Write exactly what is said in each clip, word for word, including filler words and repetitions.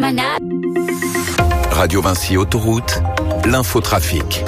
manade. Radio Vinci Autoroute, l'infotrafic.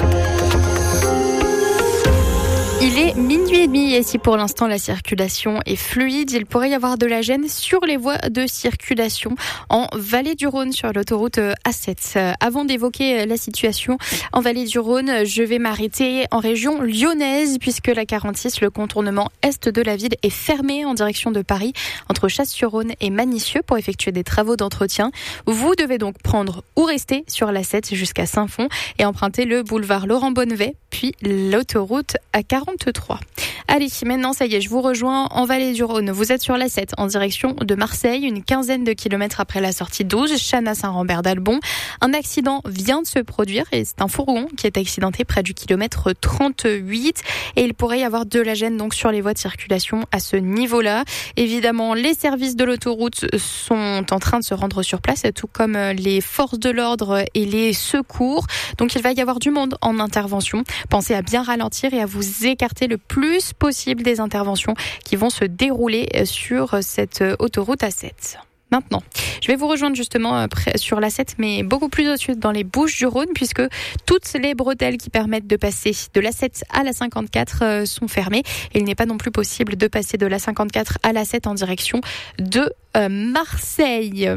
Il est minuit et demi et si pour l'instant la circulation est fluide, il pourrait y avoir de la gêne sur les voies de circulation en Vallée du Rhône sur l'autoroute A sept. Avant d'évoquer la situation en Vallée du Rhône, je vais m'arrêter en région lyonnaise puisque la quarante-six, le contournement est de la ville, est fermé en direction de Paris entre Chasse-sur-Rhône et Manicieux pour effectuer des travaux d'entretien. Vous devez donc prendre ou rester sur l'A sept jusqu'à Saint-Fond et emprunter le boulevard Laurent-Bonnevet puis l'autoroute A quarante-trois. Allez, maintenant, ça y est, je vous rejoins en Vallée du Rhône. Vous êtes sur l'A sept en direction de Marseille, une quinzaine de kilomètres après la sortie douze, Chana-Saint-Rambert d'Albon. Un accident vient de se produire et c'est un fourgon qui est accidenté près du kilomètre trente-huit et il pourrait y avoir de la gêne donc sur les voies de circulation à ce niveau-là. Évidemment, les services de l'autoroute sont en train de se rendre sur place, tout comme les forces de l'ordre et les secours. Donc, il va y avoir du monde en intervention. Pensez à bien ralentir et à vous écarter le plus possible des interventions qui vont se dérouler sur cette autoroute A sept. Maintenant, je vais vous rejoindre justement sur l'A sept, mais beaucoup plus au sud dans les Bouches-du-Rhône, puisque toutes les bretelles qui permettent de passer de l'A sept à l'A cinquante-quatre sont fermées. Et il n'est pas non plus possible de passer de l'A cinquante-quatre à l'A sept en direction de euh, Marseille.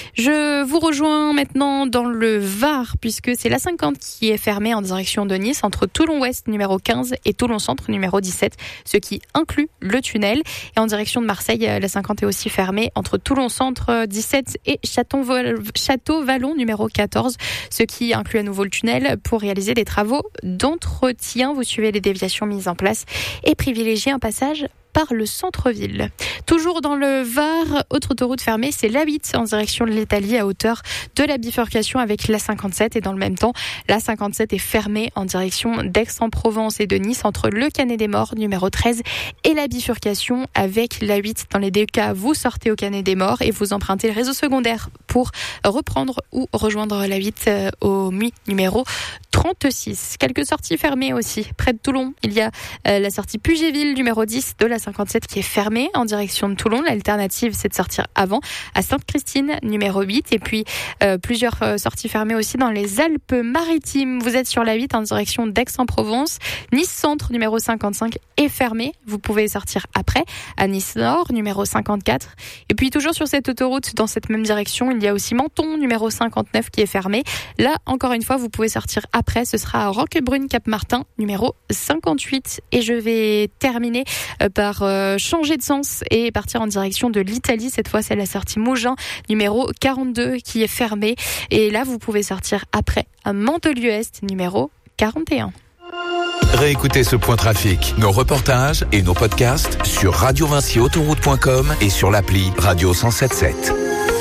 Je vous rejoins maintenant dans le Var, puisque c'est l'A cinquante qui est fermée en direction de Nice, entre Toulon-Ouest numéro quinze et Toulon-Centre numéro dix-sept, ce qui inclut le tunnel. Et en direction de Marseille, l'A cinquante est aussi fermée entre Toulon-Centre dix-sept et Château-Vallon numéro quatorze, ce qui inclut à nouveau le tunnel pour réaliser des travaux d'entretien. Vous suivez les déviations mises en place et privilégiez un passage par le centre-ville. Toujours dans le Var, autre autoroute fermée, c'est l'A huit en direction de l'Italie à hauteur de la bifurcation avec l'A cinquante-sept et dans le même temps, l'A cinquante-sept est fermée en direction d'Aix-en-Provence et de Nice entre le Canet-des-Morts numéro treize et la bifurcation avec l'A huit. Dans les deux cas, vous sortez au Canet-des-Morts et vous empruntez le réseau secondaire pour reprendre ou rejoindre l'A huit au M U I numéro trente-six. Quelques sorties fermées aussi. Près de Toulon, il y a la sortie Puget-Ville numéro dix de la cinquante-sept qui est fermée en direction de Toulon. L'alternative, c'est de sortir avant à Sainte-Christine numéro huit. Et puis, euh, plusieurs euh, sorties fermées aussi dans les Alpes-Maritimes. Vous êtes sur la huit en direction d'Aix-en-Provence. Nice-Centre numéro cinquante-cinq est fermé. Vous pouvez sortir après à Nice-Nord numéro cinquante-quatre. Et puis, toujours sur cette autoroute, dans cette même direction, il y a aussi Menton numéro cinquante-neuf qui est fermé. Là, encore une fois, vous pouvez sortir après. Ce sera à Roquebrune-Cap-Martin numéro cinquante-huit. Et je vais terminer euh, par euh, changer de sens et partir en direction de l'Italie. Cette fois, c'est la sortie Mougins numéro quarante-deux qui est fermée. Et là, vous pouvez sortir après à Mandelieu-Est numéro quarante et un. Réécoutez ce point trafic, nos reportages et nos podcasts sur radio vinci autoroute point com et sur l'appli Radio cent sept sept.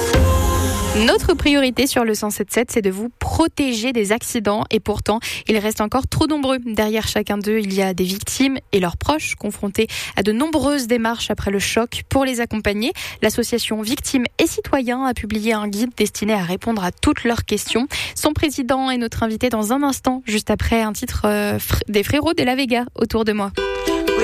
Notre priorité sur le cent sept sept, c'est de vous protéger des accidents et pourtant, il reste encore trop nombreux. Derrière chacun d'eux, il y a des victimes et leurs proches confrontés à de nombreuses démarches après le choc. Pour les accompagner, l'association Victimes et Citoyens a publié un guide destiné à répondre à toutes leurs questions. Son président est notre invité dans un instant, juste après un titre euh, des Frérots de la Vega autour de moi.